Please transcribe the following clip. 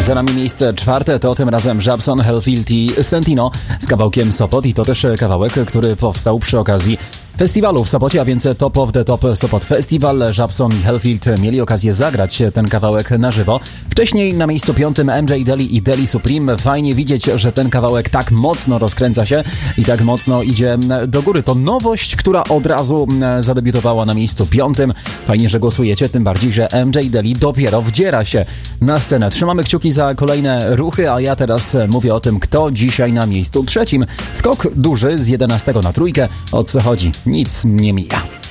Za nami miejsce czwarte, to tym razem Żabson, Hellfield i Sentino z kawałkiem Sopot i to też kawałek, który powstał przy okazji festiwalu w Sopocie, a więc Top of the Top Sopot Festival. Żabson i Hellfield mieli okazję zagrać ten kawałek na żywo. Wcześniej na miejscu piątym MJ Daly i Daly Supreme. Fajnie widzieć, że ten kawałek tak mocno rozkręca się i tak mocno idzie do góry. To nowość, która od razu zadebiutowała na miejscu piątym. Fajnie, że głosujecie, tym bardziej, że MJ Daly dopiero wdziera się na scenę. Trzymamy kciuki za kolejne ruchy, a ja teraz mówię o tym, kto dzisiaj na miejscu trzecim. Skok duży z 11 na trójkę. O co chodzi? Nic nie mija.